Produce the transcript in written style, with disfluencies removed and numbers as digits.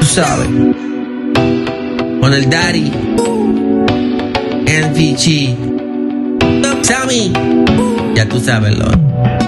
sabes. Con el Daddy, NVG, Sammy, ya tú sabes, Lord.